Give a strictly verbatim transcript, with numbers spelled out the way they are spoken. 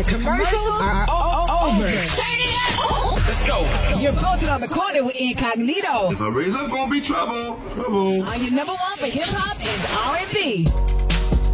commercials are o- o- over. Let's go. You're posted on the corner with Incognito. If I raise up, gonna be trouble. Trouble. On your number one for hip hop and R and B.